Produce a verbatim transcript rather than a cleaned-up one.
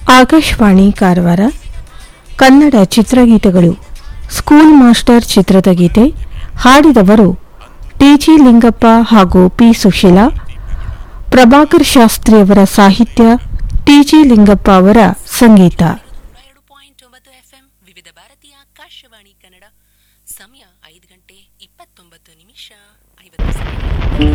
ಆಕಾಶವಾಣಿ ಕಾರವಾರ ಕನ್ನಡ ಚಿತ್ರಗೀತೆಗಳು school master ಚಿತ್ರದ ಗೀತೆ ಹಾಡಿದವರು TG Lingappa ಹಾಗೂ ಪಿ ಸುಶೀಲಾ. ಪ್ರಭಾಕರ್ ಶಾಸ್ತ್ರಿಯವರ ಸಾಹಿತ್ಯ, ಟಿಜಿ ಲಿಂಗಪ್ಪ ಅವರ ಸಂಗೀತ. ವಿವಿಧ ಭಾರತೀಯ ಆಕಾಶವಾಣಿ ಕನ್ನಡ. ಸಮಯ ಐದು ಗಂಟೆ ಇಪ್ಪತ್ತೊಂಬತ್ತು ನಿಮಿಷ ಐವತ್ತು ಸೆಕೆಂಡ್.